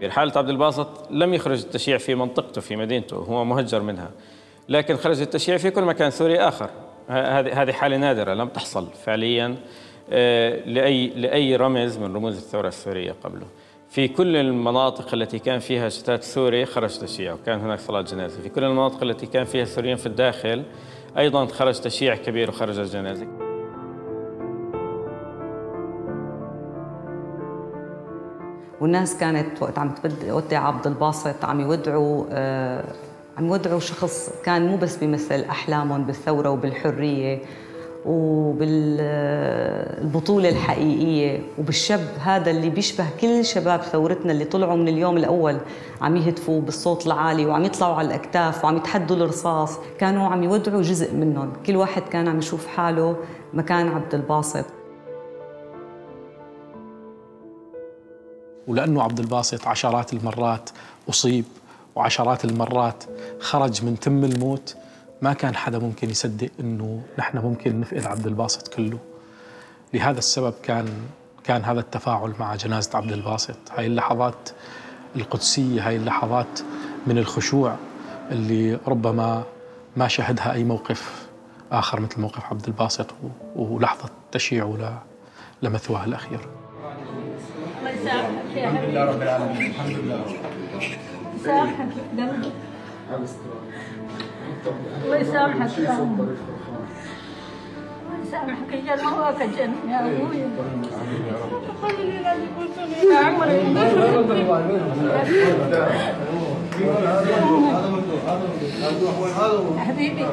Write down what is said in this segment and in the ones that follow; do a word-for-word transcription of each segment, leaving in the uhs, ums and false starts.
حالة عبد الباسط لم يخرج التشييع في منطقته في مدينته، هو مهجر منها، لكن خرج التشييع في كل مكان سوري آخر. هذه هذه حالة نادرة لم تحصل فعليا لأي لأي رمز من رموز الثورة السورية قبله. في كل المناطق التي كان فيها شتات سوري خرج تشييع وكان هناك صلاة جنازة، في كل المناطق التي كان فيها سوريين في الداخل أيضا خرج تشييع كبير وخرج الجنازة. والناس كانت وقت عم تودع عبد الباسط عم يودعوا آه عم يودعوا شخص كان مو بس بيمثل أحلامهم بالثورة وبالحرية وبالبطولة الحقيقية وبالشاب هذا اللي بيشبه كل شباب ثورتنا اللي طلعوا من اليوم الأول عم يهتفوا بالصوت العالي وعم يطلعوا على الأكتاف وعم يتحدوا الرصاص. كانوا عم يودعوا جزء منهم، كل واحد كان عم يشوف حاله مكان عبد الباسط. ولأنه عبد الباسط عشرات المرات أصيب وعشرات المرات خرج من تم الموت، ما كان حدا ممكن يصدق إنه نحن ممكن نفقد عبد الباسط كله. لهذا السبب كان كان هذا التفاعل مع جنازة عبد الباسط، هاي اللحظات القدسية، هاي اللحظات من الخشوع اللي ربما ما شهدها أي موقف آخر مثل موقف عبد الباسط ولحظة تشييعه لمثواه الأخير. الحمد لله رب العالمين. الحمد لله. يسامحك قلبي. الله يسامحك يا أم. الله يسامحك يا جنة الجنة يا أبوي. يا عمري. يا حبيبي.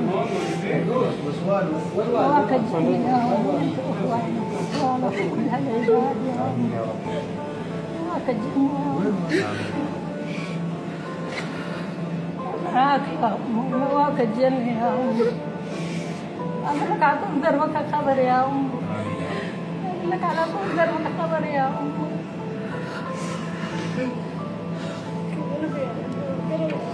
واك الجنة يا أبوي. كل هالعباد يا أبوي. واك الجنة يا أبوي. معاك يا أم، واك الجنة يا أم. أنا لك على طول دربك خبر يا أم. لك على طول دربك خبر يا أم.